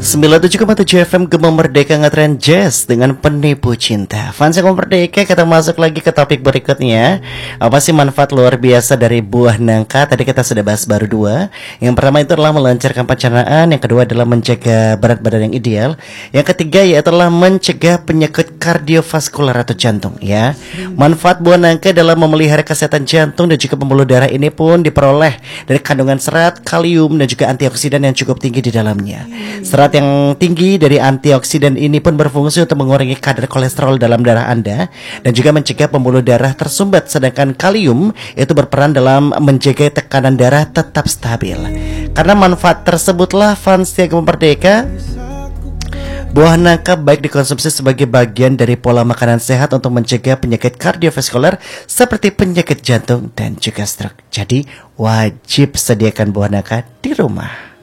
97,7 FM Gema Merdeka ngetren jazz dengan penipu cinta. Fans Gema Merdeka, kita masuk lagi ke topik berikutnya. Apa sih manfaat luar biasa dari buah nangka? Tadi kita sudah bahas baru dua. Yang pertama itu adalah melancarkan pencernaan. Yang kedua adalah mencegah berat badan yang ideal. Yang ketiga yaitu adalah mencegah penyakit kardiovaskular atau jantung ya. Manfaat buah nangka dalam memelihara kesehatan jantung dan juga pembuluh darah ini pun diperoleh dari kandungan serat, kalium dan juga antioksidan yang cukup tinggi di dalamnya. Serat yang tinggi dari antioksidan ini pun berfungsi untuk mengurangi kadar kolesterol dalam darah Anda dan juga mencegah pembuluh darah tersumbat, sedangkan kalium itu berperan dalam menjaga tekanan darah tetap stabil. Karena manfaat tersebutlah fans Gema Merdeka, buah nangka baik dikonsumsi sebagai bagian dari pola makanan sehat untuk mencegah penyakit kardiovaskular seperti penyakit jantung dan juga stroke. Jadi wajib sediakan buah nangka di rumah.